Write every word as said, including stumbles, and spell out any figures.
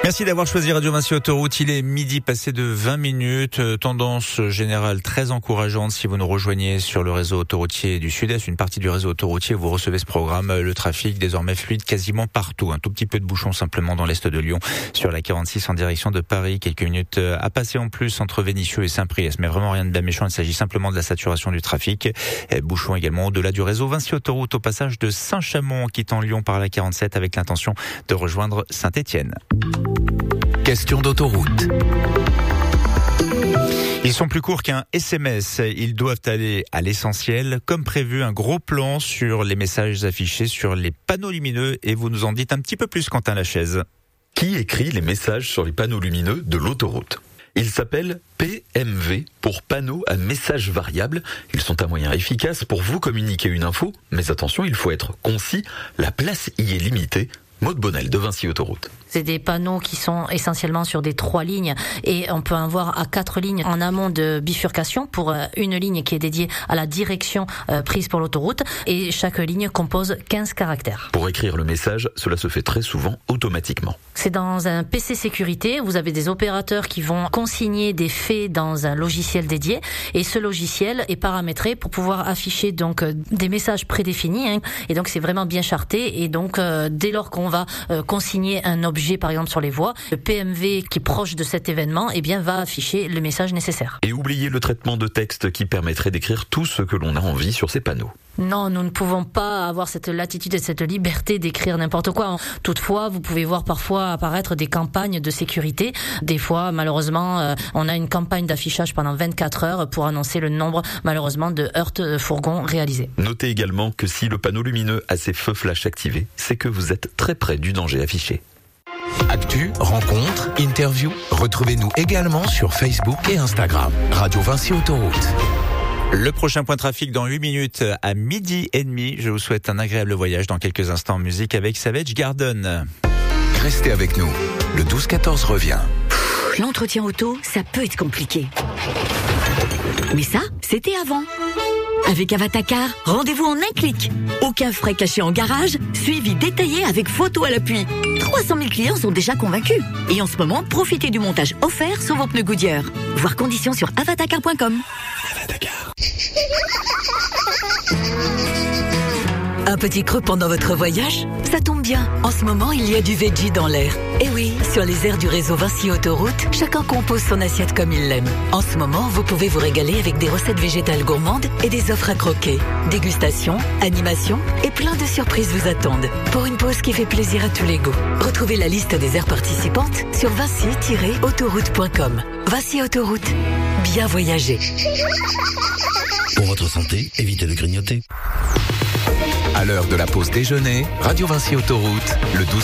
Merci d'avoir choisi Radio Vinci Autoroute. Il est midi passé de vingt minutes. Tendance générale très encourageante si vous nous rejoignez sur le réseau autoroutier du Sud-Est, une partie du réseau autoroutier. Vous recevez ce programme. Le trafic désormais fluide quasiment partout. Un tout petit peu de bouchon simplement dans l'est de Lyon sur la quarante-six en direction de Paris. Quelques minutes à passer en plus entre Vénissieux et Saint-Priest. Mais vraiment rien de bien méchant. Il s'agit simplement de la saturation du trafic. Bouchon également au-delà du réseau Vinci Autoroute au passage de Saint-Chamond en quittant Lyon par la quarante-sept avec l'intention de rejoindre Saint-Étienne. Question d'autoroute. Ils sont plus courts qu'un S M S. Ils doivent aller à l'essentiel. Comme prévu, un gros plan sur les messages affichés sur les panneaux lumineux. Et vous nous en dites un petit peu plus, Quentin Lachaise. Qui écrit les messages sur les panneaux lumineux de l'autoroute ? Il s'appelle P M V pour panneaux à messages variables. Ils sont un moyen efficace pour vous communiquer une info. Mais attention, il faut être concis. La place y est limitée. Maud Bonnel de Vinci Autoroute. C'est des panneaux qui sont essentiellement sur des trois lignes et on peut en voir à quatre lignes en amont de bifurcation pour une ligne qui est dédiée à la direction prise pour l'autoroute et chaque ligne compose quinze caractères. Pour écrire le message, cela se fait très souvent automatiquement. C'est dans un P C sécurité, vous avez des opérateurs qui vont consigner des faits dans un logiciel dédié et ce logiciel est paramétré pour pouvoir afficher donc des messages prédéfinis hein, et donc c'est vraiment bien charté et donc euh, dès lors qu'on va euh, consigner un objet par exemple sur les voies, le P M V qui est proche de cet événement eh bien, va afficher le message nécessaire. Et oubliez le traitement de texte qui permettrait d'écrire tout ce que l'on a envie sur ces panneaux. Non, nous ne pouvons pas avoir cette latitude et cette liberté d'écrire n'importe quoi. Toutefois, vous pouvez voir parfois apparaître des campagnes de sécurité. Des fois, malheureusement, euh, on a une campagne d'affichage pendant vingt-quatre heures pour annoncer le nombre, malheureusement, de heurts de fourgons réalisés. Notez également que si le panneau lumineux a ses feux flash activés, c'est que vous êtes très près du danger affiché. Actu, rencontres, interviews, retrouvez-nous également sur Facebook et Instagram. Radio Vinci Autoroute. Le prochain point trafic dans huit minutes à midi et demi. Je vous souhaite un agréable voyage dans quelques instants en musique avec Savage Garden. Restez avec nous. Le douze quatorze revient. L'entretien auto, ça peut être compliqué. Mais ça, c'était avant. Avec Avatacar, rendez-vous en un clic. Aucun frais cachés en garage, suivi détaillé avec photo à l'appui. trois cent mille clients sont déjà convaincus. Et en ce moment, profitez du montage offert sur vos pneus Goodyear. Voir conditions sur avatacar point com. Avatacar. Un petit creux pendant votre voyage ? Ça tombe bien. En ce moment, il y a du veggie dans l'air. Et oui, sur les aires du réseau Vinci Autoroute, chacun compose son assiette comme il l'aime. En ce moment, vous pouvez vous régaler avec des recettes végétales gourmandes et des offres à croquer. Dégustation, animation et plein de surprises vous attendent. Pour une pause qui fait plaisir à tous les goûts. Retrouvez la liste des aires participantes sur vinci tiret autoroute point com. Vinci Autoroute. Bien voyager. Pour votre santé, évitez de grignoter. À l'heure de la pause déjeuner, Radio Vinci Autoroute, le douze